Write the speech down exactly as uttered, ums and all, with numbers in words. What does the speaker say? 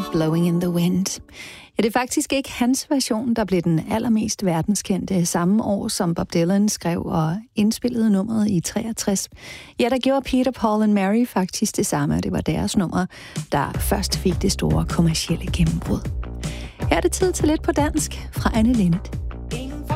Blowing in the Wind. Ja, det er faktisk ikke hans version, der blev den allermest verdenskendte samme år, som Bob Dylan skrev og indspillede nummeret i treogtres. Ja, der gjorde Peter, Paul and Mary faktisk det samme, og det var deres nummer, der først fik det store kommercielle gennembrud. Her er det tid til lidt på dansk fra Anne Linnet.